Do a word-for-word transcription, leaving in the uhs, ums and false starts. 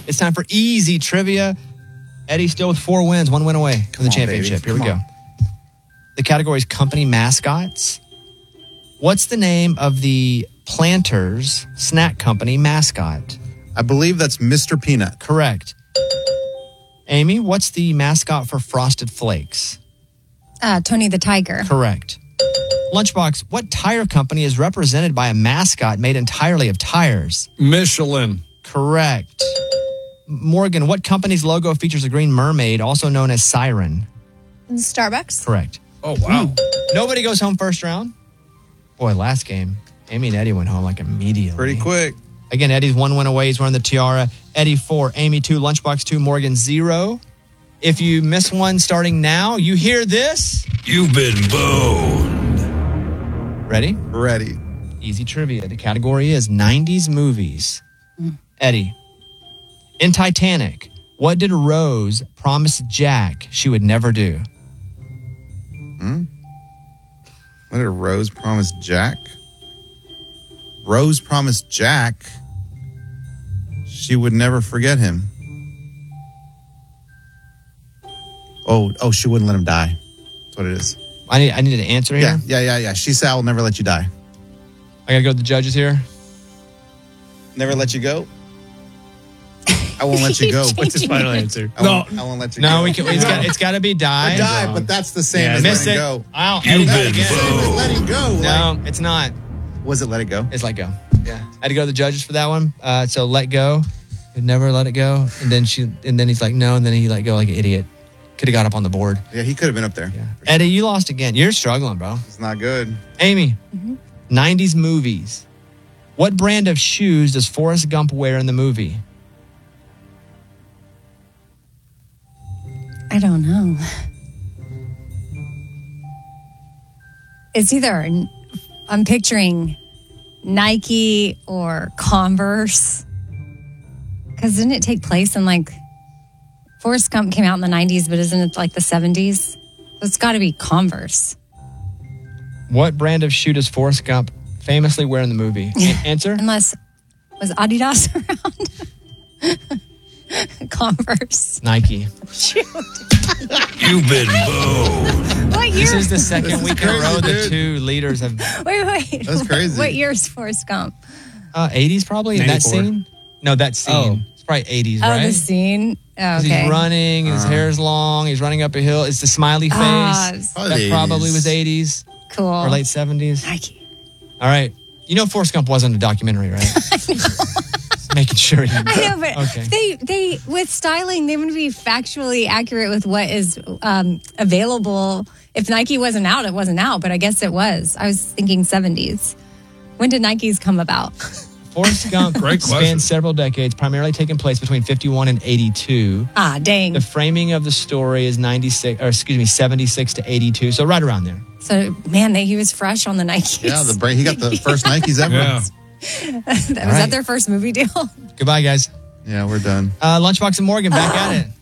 It's time for easy trivia. Eddie still with four wins, one win away from the on, championship. baby. Here we Come go. on. The category is company mascots. What's the name of the Planters snack company mascot? I believe that's Mister Peanut. Correct. Amy, what's the mascot for Frosted Flakes? Uh, Tony the Tiger. Correct. Lunchbox, what tire company is represented by a mascot made entirely of tires? Michelin. Correct. Morgan, what company's logo features a green mermaid, also known as Siren? Starbucks. Correct. Oh, wow. Nobody goes home first round. Boy, last game, Amy and Eddie went home like immediately. Pretty quick. Again, Eddie's one win away. He's wearing the tiara. Eddie four, Amy two, Lunchbox two, Morgan zero. If you miss one starting now, you hear this. You've been boned. Ready? Ready. Easy trivia. The category is nineties movies. Mm. Eddie, in Titanic, what did Rose promise Jack she would never do? Hmm? What did Rose promise Jack? Rose promised Jack she would never forget him. Oh, oh, she wouldn't let him die. That's what it is. I need, I need an answer here. Yeah, yeah, yeah, yeah. She said, I will never let you die. I got to go to the judges here. Never let you go? I won't let you go. What's his final answer? I won't, I won't let you No, go. we can, it's got it's got to be die. Or die, but that's the same Yeah, as Miss letting it. go. Wow. You've Eddie, been again. boned. Letting go. No, Like, it's not. was it let it go? It's let go. Yeah. I had to go to the judges for that one. Uh, so let go. He'd never let it go. And then she and then he's like, no, and then he let go like an idiot. Could have got up on the board. Yeah, he could have been up there. Yeah. Eddie, you lost again. You're struggling, bro. It's not good. Amy, nineties movies. What brand of shoes does Forrest Gump wear in the movie? I don't know. It's either, I'm picturing Nike or Converse. Because didn't it take place in like, Forrest Gump came out in the nineties, but isn't it like the seventies? So it's got to be Converse. What brand of shoe does Forrest Gump famously wear in the movie? A- answer? Unless, was Adidas around? Converse. Nike. You've been boned. What year? This is the second week in a crazy, row the dude. two leaders have Wait, wait. That's crazy. What year is Forrest Gump? uh, eighties probably in that ninety-four. scene. No, that scene. Oh. It's probably eighties, Oh, right? the scene. Oh, 'Cause okay. He's running, his hair's long, he's running up a hill. It's the smiley face. Ah, that probably was eighties cool. or late seventies. Nike. All right. You know Forrest Gump wasn't a documentary, right? Just making sure you I know, but Okay. they they with styling, they want to be factually accurate with what is um, available. If Nike wasn't out, it wasn't out, but I guess it was. I was thinking seventies. When did Nikes come about? Forrest Gump Great question. spanned several decades, primarily taking place between fifty-one and eighty-two. Ah, dang. The framing of the story is ninety-six, or excuse me, seventy-six to eighty-two, so right around there. So, man, they, he was fresh on the Nikes. Yeah, the brain. He got the first Nikes ever. Yeah. was right. that their first movie deal? Goodbye, guys. Yeah, we're done. Uh, Lunchbox and Morgan back at it.